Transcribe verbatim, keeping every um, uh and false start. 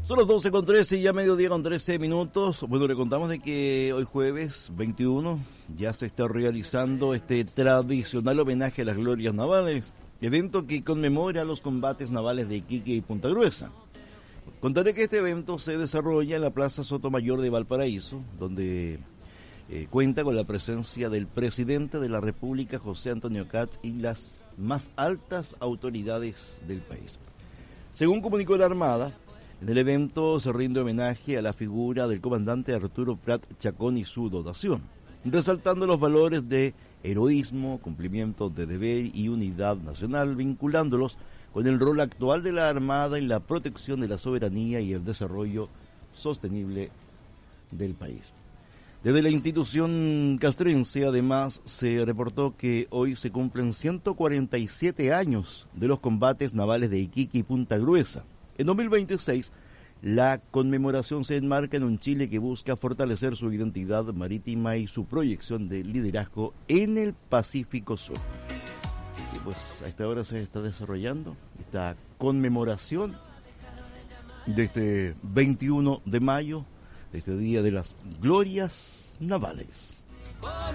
Son las doce con trece, ya mediodía con trece minutos. Bueno, le contamos de que hoy jueves veintiuno ya se está realizando este tradicional homenaje a las glorias navales, evento que conmemora los combates navales de Iquique y Punta Gruesa. Contaré que este evento se desarrolla en la Plaza Sotomayor de Valparaíso, donde eh, cuenta con la presencia del presidente de la República, José Antonio Katz, y las más altas autoridades del país. Según comunicó la Armada, en el evento se rinde homenaje a la figura del comandante Arturo Prat Chacón y su dotación, resaltando los valores de heroísmo, cumplimiento de deber y unidad nacional, vinculándolos con el rol actual de la Armada en la protección de la soberanía y el desarrollo sostenible del país. Desde la institución castrense, además, se reportó que hoy se cumplen ciento cuarenta y siete años de los combates navales de Iquique y Punta Gruesa. En dos mil veintiséis, la conmemoración se enmarca en un Chile que busca fortalecer su identidad marítima y su proyección de liderazgo en el Pacífico Sur. Y pues a esta hora se está desarrollando esta conmemoración de este veintiuno de mayo, de este Día de las Glorias Navales.